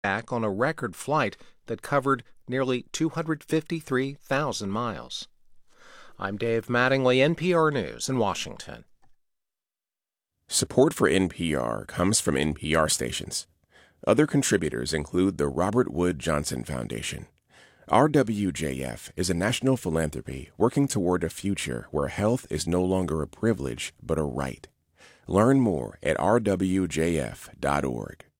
back on a record flight that covered nearly 253,000 miles. I'm Dave Mattingly, NPR News in Washington. Support for NPR comes from NPR stations. Other contributors include the Robert Wood Johnson Foundation. RWJF is a national philanthropy working toward a future where health is no longer a privilege but a right. Learn more at rwjf.org.